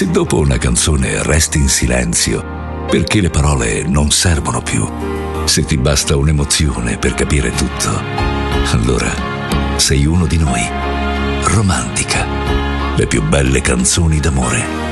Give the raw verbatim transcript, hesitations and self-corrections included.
se dopo una canzone resti in silenzio perché le parole non servono più, se ti basta un'emozione per capire tutto, allora sei uno di noi. Romantica, le più belle canzoni d'amore.